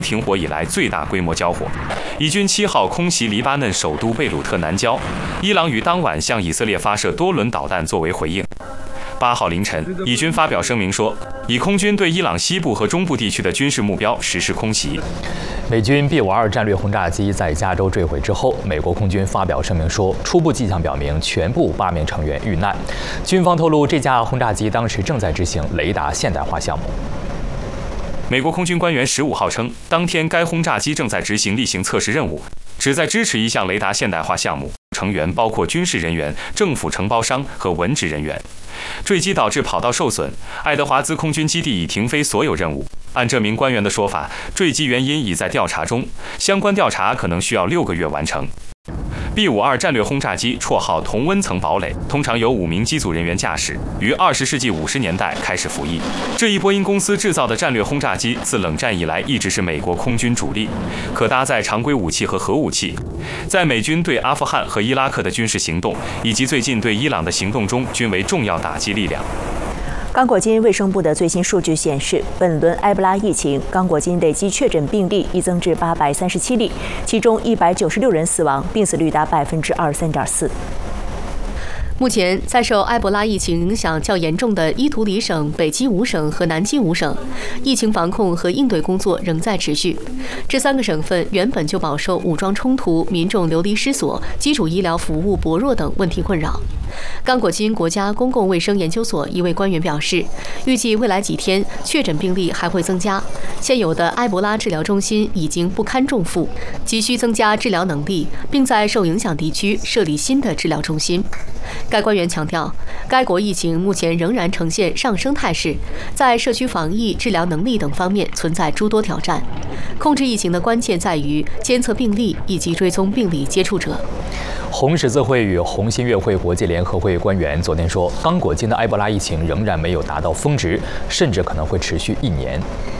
停火以来最大规模交火。以军7号空袭黎巴嫩首都贝鲁特南郊，伊朗于当晚向以色列发射多轮导弹作为回应。8号凌晨，以军发表声明说，以空军对伊朗西部和中部地区的军事目标实施空袭。 美军 B-52战略轰炸机在加州坠毁之后，美国空军发表声明说，初步迹象表明全部8名成员遇难。军方透露，这架轰炸机当时正在执行雷达现代化项目。 美国空军官员15号称，当天该轰炸机正在执行例行测试任务，旨在支持一项雷达现代化项目，成员包括军事人员、政府承包商和文职人员。坠机导致跑道受损，爱德华兹空军基地已停飞所有任务。按这名官员的说法，坠机原因已在调查中，相关调查可能需要6个月完成。B-52战略轰炸机绰号同温层堡垒，通常由5名机组人员驾驶，于20世纪50年代开始服役。这一波音公司制造的战略轰炸机自冷战以来一直是美国空军主力，可搭载常规武器和核武器，在美军对阿富汗和伊拉克的军事行动，以及最近对伊朗的行动中均为重要打击力量。 刚果金卫生部的最新数据显示，本轮埃博拉疫情，刚果金累计确诊病例已增至837例，其中196人死亡，病死率达23.4%。 目前，在受埃博拉疫情影响较严重的伊图里省、北基伍省和南基伍省，疫情防控和应对工作仍在持续。这3个省份原本就饱受武装冲突、民众流离失所、基础医疗服务薄弱等问题困扰。刚果金国家公共卫生研究所一位官员表示，预计未来几天确诊病例还会增加，现有的埃博拉治疗中心已经不堪重负，急需增加治疗能力，并在受影响地区设立新的治疗中心。该官员强调，该国疫情目前仍然呈现上升态势，在社区防疫、治疗能力等方面存在诸多挑战。控制疫情的关键在于监测病例以及追踪病例接触者。 红十字会与红新月会国际联合会官员昨天说，刚果金的埃博拉疫情仍然没有达到峰值，甚至可能会持续1年。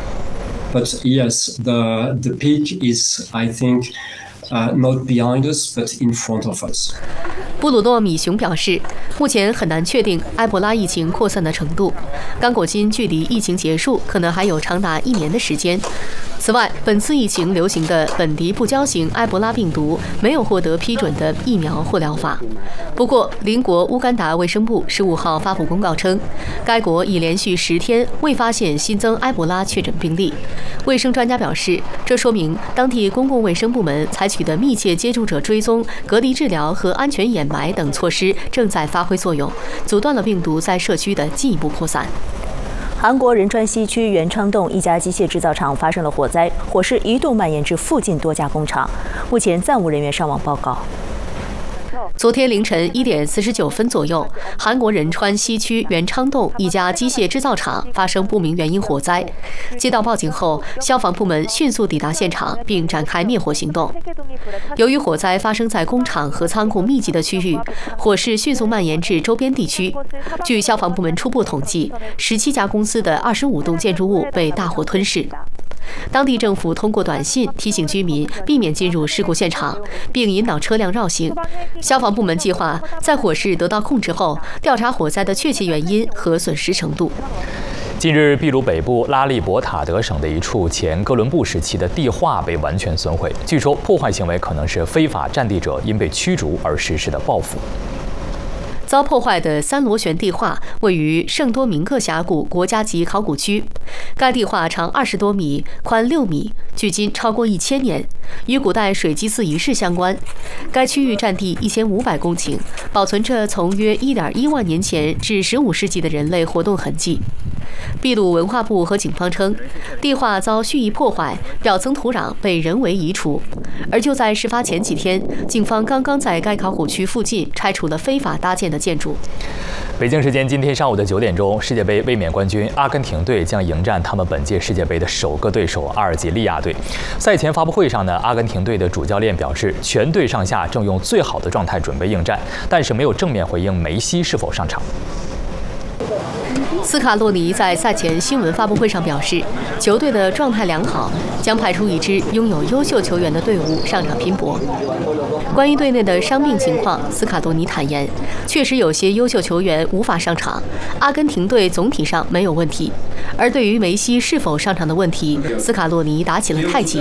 But yes, the peak is, I think, not behind us, but in front of us. 布鲁诺米雄表示，目前很难确定埃博拉疫情扩散的程度。刚果金距离疫情结束可能还有长达1年的时间。此外，本次疫情流行的本地不交型埃博拉病毒没有获得批准的疫苗或疗法。不过，邻国乌干达卫生部15号发布公告称，该国已连续10天未发现新增埃博拉确诊病例。卫生专家表示，这说明当地公共卫生部门采取的密切接触者追踪、隔离治疗和安全掩埋等措施正在发挥作用，阻断了病毒在社区的进一步扩散。 韩国仁川西区元昌洞一家机械制造厂发生了火灾，火势一度蔓延至附近多家工厂，目前暂无人员伤亡报告。 昨天凌晨1点49分左右，韩国仁川西区元昌洞一家机械制造厂发生不明原因火灾。接到报警后，消防部门迅速抵达现场，并展开灭火行动。由于火灾发生在工厂和仓库密集的区域，火势迅速蔓延至周边地区。据消防部门初步统计，17家公司的25栋建筑物被大火吞噬。当地政府通过短信提醒居民避免进入事故现场，并引导车辆绕行。消防部门计划在火势得到控制后，调查火灾的确切原因和损失程度。 近日，秘鲁北部拉利伯塔德省的一处前哥伦布时期的地画被完全损毁，据说破坏行为可能是非法占地者因被驱逐而实施的报复。 遭破坏的3螺旋地画位于圣多明各峡谷国家级考古区，该地画长20多米，宽6米，距今超过1000年，与古代水祭祀仪式相关。该区域占地1500公顷，保存着从约1.1万年前至15世纪的人类活动痕迹。秘鲁文化部和警方称，地画遭蓄意破坏，表层土壤被人为移除。而就在事发前几天，警方刚刚在该考古区附近拆除了非法搭建的建筑。 北京时间今天上午的9点钟，世界杯卫冕冠军阿根廷队将迎战他们本届世界杯的首个对手阿尔及利亚队。赛前发布会上呢，阿根廷队的主教练表示，全队上下正用最好的状态准备应战，但是没有正面回应梅西是否上场。 斯卡洛尼在赛前新闻发布会上表示，球队的状态良好，将派出一支拥有优秀球员的队伍上场拼搏。关于队内的伤病情况，斯卡洛尼坦言，确实有些优秀球员无法上场，阿根廷队总体上没有问题。而对于梅西是否上场的问题，斯卡洛尼打起了太极。